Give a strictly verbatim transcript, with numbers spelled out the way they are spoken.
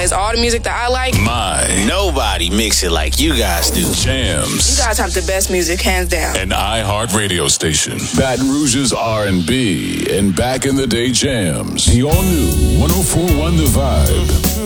plays all the music that I like. My. Nobody mix it like you guys do. Jams. You guys have the best music, hands down. An iHeart radio station. Baton Rouge's R and B and back in the day jams. The all new one oh four point one The Vibe.